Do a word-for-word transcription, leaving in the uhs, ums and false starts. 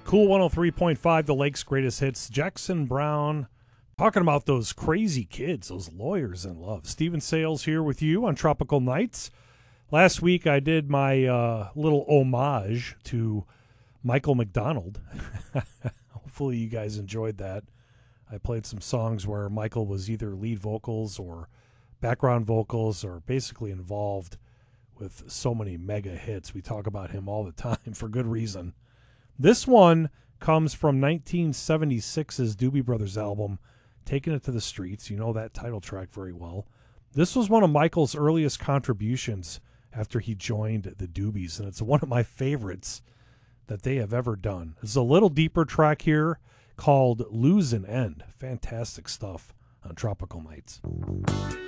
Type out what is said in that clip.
Cool one oh three point five, the Lake's greatest hits. Jackson Browne talking about those crazy kids, those lawyers in love. Steven Sales here with you on Tropical Nights. Last week I did my uh, little homage to Michael McDonald. Hopefully you guys enjoyed that. I played some songs where Michael was either lead vocals or background vocals or basically involved with so many mega hits. We talk about him all the time for good reason. This one comes from nineteen seventy-six's Doobie Brothers album, Taking It to the Streets. You know that title track very well. This was one of Michael's earliest contributions after he joined the Doobies, and it's one of my favorites that they have ever done. It's a little deeper track here called Lose an End. Fantastic stuff on Tropical Nights.